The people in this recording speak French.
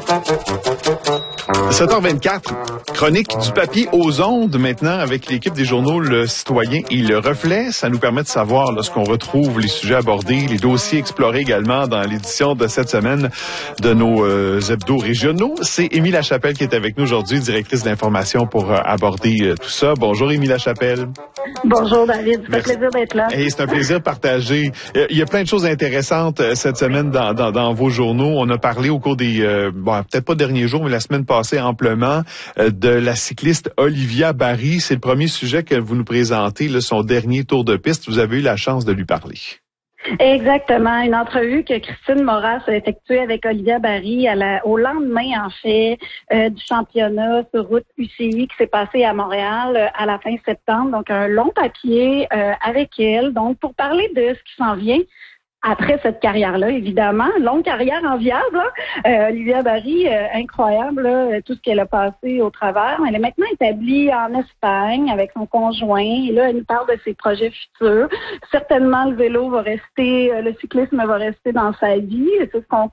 7h24, chronique du papier aux ondes maintenant avec l'équipe des journaux Le Citoyen et Le Reflet. Ça nous permet de savoir lorsqu'on retrouve les sujets abordés, les dossiers explorés également dans l'édition de cette semaine de nos hebdos régionaux. C'est Émilie Lachapelle qui est avec nous aujourd'hui, directrice d'information pour aborder tout ça. Bonjour Émilie Lachapelle. Bonjour David, ça fait plaisir d'être là. Hey, c'est un plaisir partagé. Il y a plein de choses intéressantes cette semaine dans vos journaux. On a parlé au cours des, peut-être pas derniers jours, mais la semaine passée amplement, de la cycliste Olivia Barry. C'est le premier sujet que vous nous présentez, là, son dernier tour de piste. Vous avez eu la chance de lui parler. Exactement. Une entrevue que Christine Moras a effectuée avec Olivia Barry au lendemain, en fait, du championnat sur route UCI qui s'est passé à Montréal à la fin septembre. Donc, un long papier avec elle. Donc, pour parler de ce qui s'en vient après cette carrière-là, évidemment, longue carrière enviable. Olivia Barry, incroyable, là, tout ce qu'elle a passé au travers. Elle est maintenant établie en Espagne avec son conjoint. Et là, elle nous parle de ses projets futurs. Certainement, le vélo va rester, le cyclisme va rester dans sa vie. C'est ce qu'on